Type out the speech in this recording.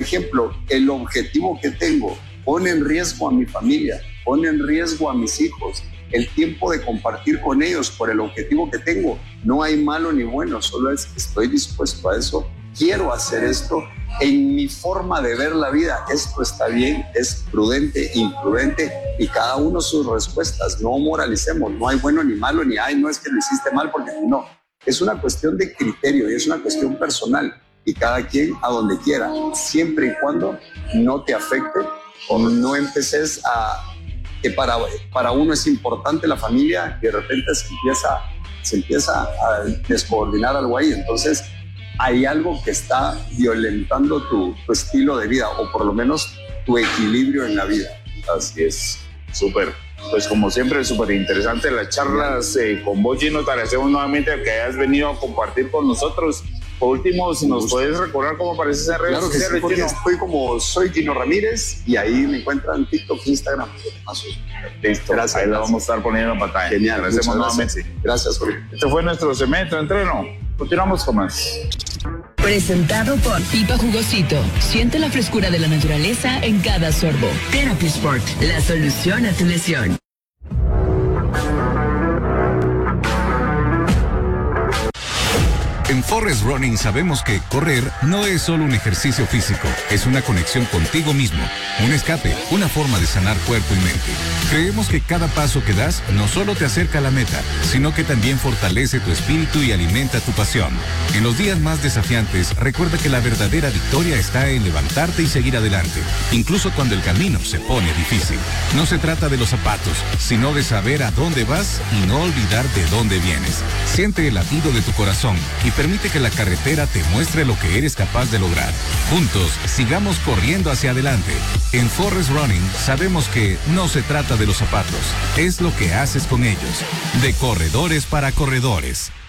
ejemplo, el objetivo que tengo pone en riesgo a mi familia, pone en riesgo a mis hijos, el tiempo de compartir con ellos por el objetivo que tengo. No hay malo ni bueno, solo es que estoy dispuesto a eso, quiero hacer esto. En mi forma de ver la vida, esto está bien, es prudente, imprudente, y cada uno sus respuestas. No moralicemos, no hay bueno ni malo, ni ay, no es que lo hiciste mal, porque no. Es una cuestión de criterio y es una cuestión personal, y cada quien a donde quiera, siempre y cuando no te afecte o no empeces a... que para uno es importante la familia y de repente se empieza a descoordinar algo ahí. Entonces hay algo que está violentando tu estilo de vida, o por lo menos tu equilibrio en la vida. Así es, súper. Pues como siempre, súper interesante las charlas con vos, Gino. Te agradecemos nuevamente que hayas venido a compartir con nosotros. Por último, si nos puedes recordar cómo apareces en redes sociales. Claro que sí, porque soy Gino Ramírez, y ahí me encuentran TikTok, Instagram. Listo, gracias, ahí la vamos a estar poniendo en pantalla. Genial, agradecemos nuevamente. Gracias, Jorge. Este fue nuestro segmento de entreno. Continuamos con más. Presentado por Pipa Jugosito. Siente la frescura de la naturaleza en cada sorbo. Therapy Sport, la solución a tu lesión. En Forest Running sabemos que correr no es solo un ejercicio físico, es una conexión contigo mismo, un escape, una forma de sanar cuerpo y mente. Creemos que cada paso que das no solo te acerca a la meta, sino que también fortalece tu espíritu y alimenta tu pasión. En los días más desafiantes, recuerda que la verdadera victoria está en levantarte y seguir adelante, incluso cuando el camino se pone difícil. No se trata de los zapatos, sino de saber a dónde vas y no olvidar de dónde vienes. Siente el latido de tu corazón y permite que la carretera te muestre lo que eres capaz de lograr. Juntos, sigamos corriendo hacia adelante. En Forest Running sabemos que no se trata de los zapatos, es lo que haces con ellos. De corredores para corredores.